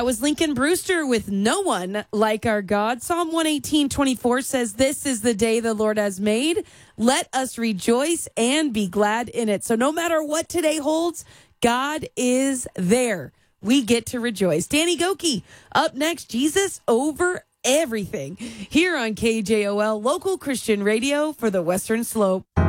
That was Lincoln Brewster with No One Like Our God. Psalm 118:24 says, "This is the day the Lord has made. Let us rejoice and be glad in it." So no matter what today holds, God is there. We get to rejoice. Danny Goki up next. Jesus over everything here on KJOL, local Christian radio for the Western Slope.